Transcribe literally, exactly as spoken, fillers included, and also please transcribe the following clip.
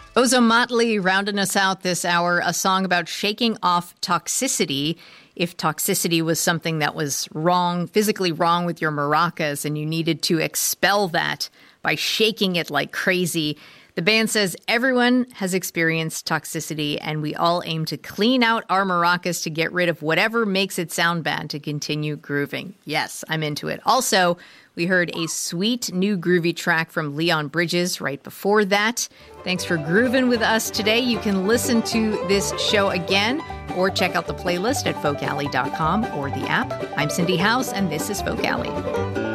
Ozomatli rounding us out this hour, a song about shaking off toxicity. If toxicity was something that was wrong, physically wrong with your maracas, and you needed to expel that by shaking it like crazy. The band says everyone has experienced toxicity, and we all aim to clean out our maracas to get rid of whatever makes it sound bad to continue grooving. Yes, I'm into it. Also, we heard a sweet new groovy track from Leon Bridges right before that. Thanks for grooving with us today. You can listen to this show again or check out the playlist at folk alley dot com or the app. I'm Cindy House, and this is Folk Alley.